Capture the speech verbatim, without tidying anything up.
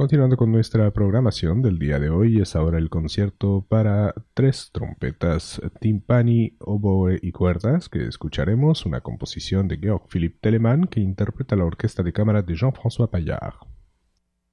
Continuando con nuestra programación del día de hoy, es ahora el concierto para tres trompetas, timpani, oboe y cuerdas que escucharemos, una composición de Georg Philipp Telemann que interpreta la orquesta de cámara de Jean-François Paillard.